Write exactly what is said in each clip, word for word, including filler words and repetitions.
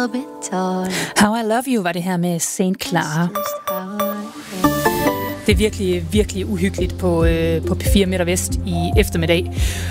How I Love You var det her med Saint Clara. Det er virkelig, virkelig uhyggeligt på, øh, på P fire Midt og Vest i eftermiddag.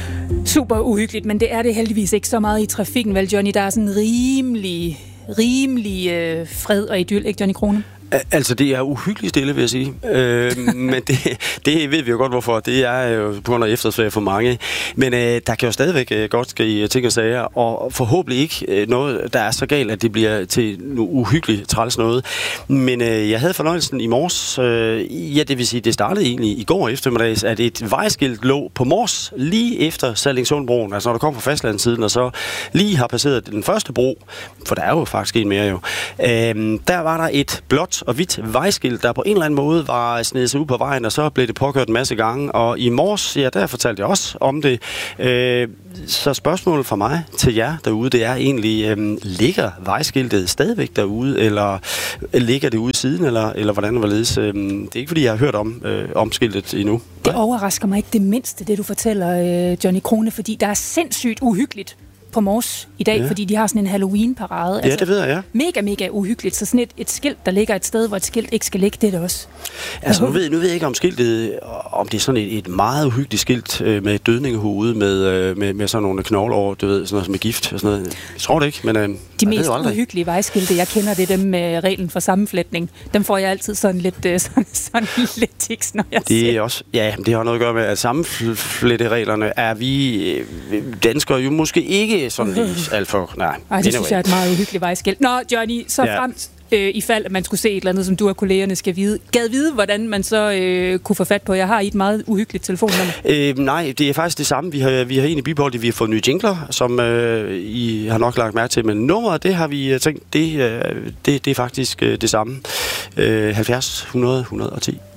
Super uhyggeligt, men det er det heldigvis ikke så meget i trafikken, vel Johnny? Der er sådan rimelig, rimelig øh, fred og idyl, ikke Johnny Krone? Altså, det er uhyggeligt stille, vil jeg sige. Øh, men det, det ved vi jo godt, hvorfor. Det er jo på grund af efterårsferie for mange. Men øh, der kan jo stadigvæk øh, godt ske ting og sager, og forhåbentlig ikke øh, noget, der er så galt, at det bliver til noget uhyggeligt træls noget. Men øh, jeg havde fornøjelsen i morges, øh, ja, det vil sige, det startede egentlig i går eftermiddags, at et vejskilt lå på Mors lige efter Sallingsundbroen, altså når du kommer fra fastlandssiden, og så lige har passeret den første bro, for der er jo faktisk en mere jo, øh, der var der et blåt og hvidt vejskilt, der på en eller anden måde var snedet sig ud på vejen, og så blev det påkørt en masse gange. Og i morges, ja, der fortalte jeg også om det. Øh, så spørgsmålet fra mig til jer derude, det er egentlig, øh, ligger vejskiltet stadigvæk derude, eller ligger det ude i siden, eller, eller hvordan var det? Øh, det er ikke, fordi jeg har hørt om, øh, om skiltet endnu. Det overrasker mig ikke det mindste, det du fortæller, øh, Johnny Krone, fordi der er sindssygt uhyggeligt på Mors i dag, ja. Fordi de har sådan en Halloween-parade. Ja, det ved jeg, ja. Mega, mega uhyggeligt. Så sådan et, et skilt, der ligger et sted, hvor et skilt ikke skal ligge, det er det også. Altså, nu ved, nu ved jeg ikke om skiltet, om det er sådan et, et meget uhyggeligt skilt øh, med dødningehoved, med, øh, med, med sådan nogle knogler over, du ved, sådan noget med gift og sådan noget. Jeg tror det ikke, men øh, de mest uhyggelige vejskilte, jeg kender, det er dem med reglen for sammenflætning. Dem får jeg altid sådan lidt, øh, sådan, sådan lidt tiks, når jeg det er ser. også, ja, det har noget at gøre med, at sammenflettereglerne er vi øh, danskere jo måske ikke sådan lige alt for, nej. Ej, det synes jeg er et meget uhyggeligt vejskilt. Nå, Johnny, så ja. Fremt øh, i fald, at man skulle se et eller andet, som du og kollegerne skal vide. Gad vide, hvordan man så øh, kunne få fat på. Jeg har et meget uhyggeligt telefonnummer. Øh, nej, det er faktisk det samme. Vi har, vi har egentlig bibeholdt, vi har fået nye jingler, som øh, I har nok lagt mærke til, men nummeret, det har vi tænkt, det, øh, det, det er faktisk øh, det samme. Øh, halvfjerds hundrede et hundrede og ti.